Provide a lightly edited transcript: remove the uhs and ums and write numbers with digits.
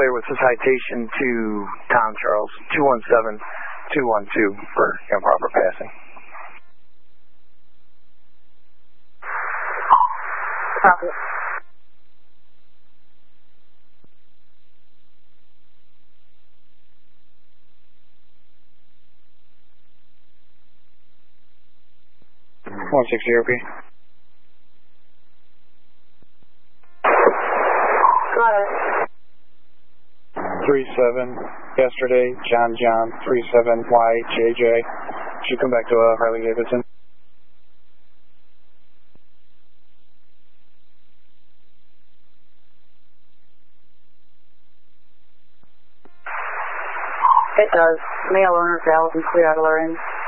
clear with the citation to Tom Charles, 217212 for improper passing. Copy. One 60 RP. Got it. 37 yesterday, John 37YJJ. Should come back to Harley Davidson. It does. Male owner valid and clear out of our end.